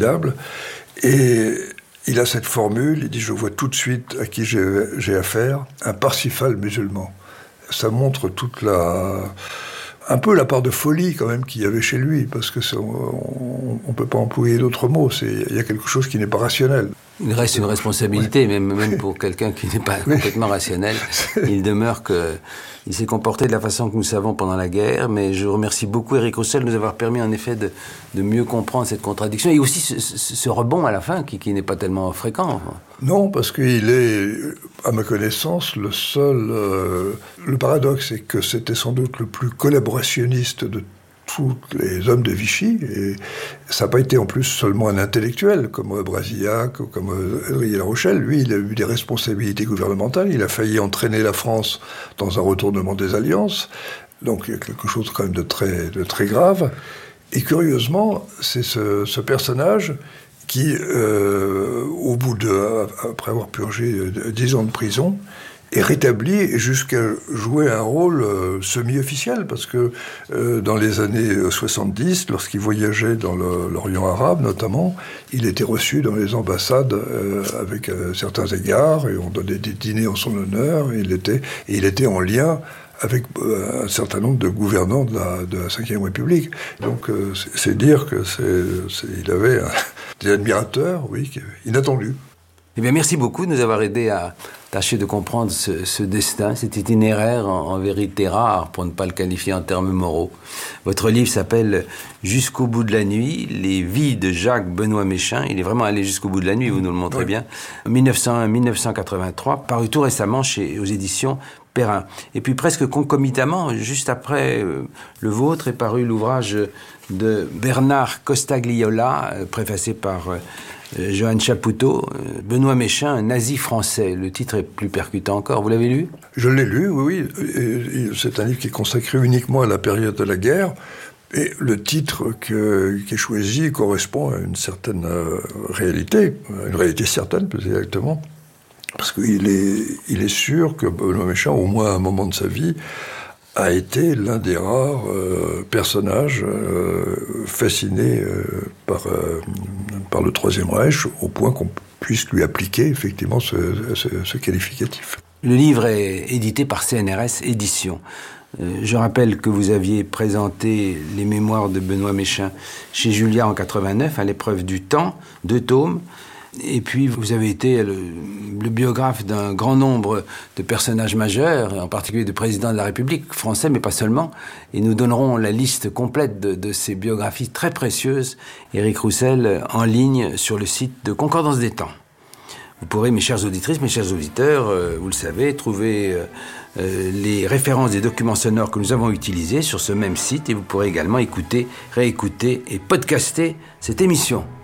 formidable. Et il a cette formule, il dit « Je vois tout de suite à qui j'ai affaire, un Parsifal musulman ». Ça montre un peu la part de folie quand même qu'il y avait chez lui, parce que on peut pas employer d'autres mots. Il y a quelque chose qui n'est pas rationnel. Il reste une responsabilité, même pour quelqu'un qui n'est pas complètement rationnel. Il demeure qu'il s'est comporté de la façon que nous savons pendant la guerre, mais je remercie beaucoup Éric Roussel de nous avoir permis en effet de mieux comprendre cette contradiction, et aussi ce rebond à la fin qui n'est pas tellement fréquent. Non, parce qu'il est, à ma connaissance, le seul... le paradoxe, c'est que c'était sans doute le plus collaborationniste de tous les hommes de Vichy, et ça n'a pas été en plus seulement un intellectuel, comme Brasillac, ou comme Adrien Rochelle. Lui, il a eu des responsabilités gouvernementales, il a failli entraîner la France dans un retournement des alliances, donc il y a quelque chose quand même de très grave. Et curieusement, c'est ce personnage qui, après avoir purgé 10 ans de prison, est rétabli jusqu'à jouer un rôle semi-officiel, parce que dans les années 70, lorsqu'il voyageait dans l'Orient arabe notamment, il était reçu dans les ambassades avec certains égards, et on donnait des dîners en son honneur, et il était en lien avec un certain nombre de gouvernants de la Ve République. Donc c'est dire il avait des admirateurs, oui, inattendus. Eh bien, merci beaucoup de nous avoir aidés à tâcher de comprendre ce destin, cet itinéraire en vérité rare, pour ne pas le qualifier en termes moraux. Votre livre s'appelle « Jusqu'au bout de la nuit, les vies de Jacques Benoît Méchain ». Il est vraiment allé jusqu'au bout de la nuit, vous nous le montrez bien. 1901-1983, paru tout récemment aux éditions Perrin. Et puis presque concomitamment, juste après le vôtre, est paru l'ouvrage de Bernard Costagliola, préfacé par Johan Chapoutot, Benoît Méchain, un nazi français. Le titre est plus percutant encore. Vous l'avez lu ? Je l'ai lu, oui. C'est un livre qui est consacré uniquement à la période de la guerre. Et le titre qui est choisi correspond à une certaine réalité, une réalité certaine, plus exactement. Parce qu'il est sûr que Benoît Méchain, au moins à un moment de sa vie, a été l'un des rares personnages fascinés par le Troisième Reich, au point qu'on puisse lui appliquer effectivement ce qualificatif. Le livre est édité par CNRS Éditions. Je rappelle que vous aviez présenté les mémoires de Benoît Méchain chez Julia en 89, à l'épreuve du temps, 2 tomes. Et puis, vous avez été le biographe d'un grand nombre de personnages majeurs, en particulier de présidents de la République français, mais pas seulement. Et nous donnerons la liste complète de ces biographies très précieuses, Éric Roussel, en ligne sur le site de Concordance des Temps. Vous pourrez, mes chères auditrices, mes chers auditeurs, vous le savez, trouver les références des documents sonores que nous avons utilisés sur ce même site, et vous pourrez également écouter, réécouter et podcaster cette émission.